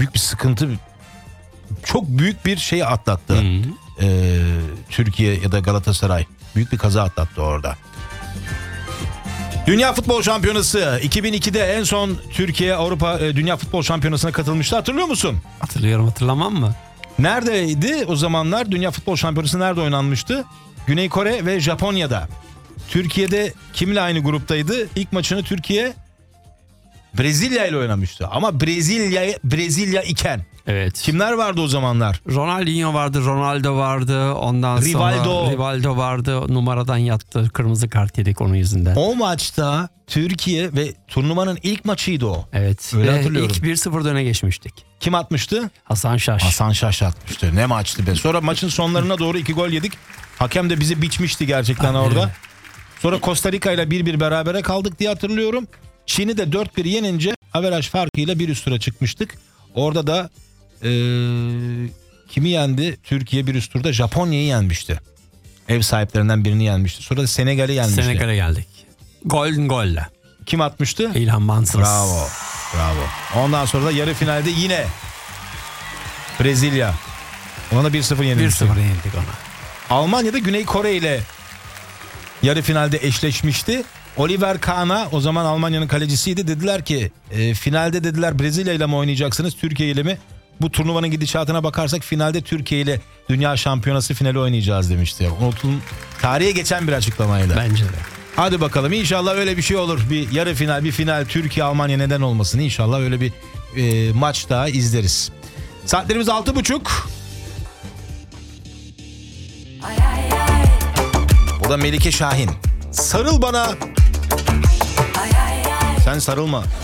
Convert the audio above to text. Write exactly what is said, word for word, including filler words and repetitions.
büyük bir sıkıntı, çok büyük bir şey atlattı. Ee, Türkiye ya da Galatasaray büyük bir kaza atlattı orada. Dünya Futbol Şampiyonası iki bin ikide en son Türkiye Avrupa e, Dünya Futbol Şampiyonası'na katılmıştı, hatırlıyor musun? Hatırlıyorum, hatırlamam mı? Neredeydi o zamanlar? Dünya Futbol Şampiyonası nerede oynanmıştı? Güney Kore ve Japonya'da. Türkiye'de kimle aynı gruptaydı? İlk maçını Türkiye Brezilya ile oynamıştı. Ama Brezilya Brezilya iken. Evet. Kimler vardı o zamanlar? Ronaldinho vardı, Ronaldo vardı. Ondan Rivaldo. sonra Rivaldo vardı. Numaradan yattı. Kırmızı kart yedik onun yüzünden. O maçta Türkiye ve turnuvanın ilk maçıydı o. Evet. Öyle ve hatırlıyorum. ilk bir sıfır öne geçmiştik. Kim atmıştı? Hasan Şaş. Hasan Şaş atmıştı. Ne maçtı be. Sonra maçın sonlarına doğru iki gol yedik. Hakem de bizi biçmişti gerçekten orada. Evet. Sonra Costa Rica ile bir bir berabere kaldık diye hatırlıyorum. Çin'i de dört bir yenince averaj farkıyla bir üst tura çıkmıştık. Orada da ee, kimi yendi? Türkiye bir üst turda Japonya'yı yenmişti. Ev sahiplerinden birini yenmişti. Sonra da Senegal'i yenmişti. Senegal'e geldik. Golden golle. Kim atmıştı? İlhan Mansız. Bravo. Bravo. Ondan sonra da yarı finalde yine Brezilya. Ona da bir sıfır yenilmişti. bir sıfır yenildik ona. Almanya'da Güney Kore ile yarı finalde eşleşmişti. Oliver Kahn'a, o zaman Almanya'nın kalecisiydi, dediler ki e, finalde dediler Brezilya ile mi oynayacaksınız, Türkiye ile mi? Bu turnuvanın gidişatına bakarsak finalde Türkiye ile Dünya Şampiyonası finali oynayacağız demişti. Unutulun, tarihe geçen bir açıklamaydı. Bence de. Hadi bakalım, inşallah öyle bir şey olur. Bir yarı final, bir final, Türkiye Almanya, neden olmasın? İnşallah öyle bir e, maç daha izleriz. Saatlerimiz altı buçuk. O da Melike Şahin. Sarıl bana. Sen sarılma.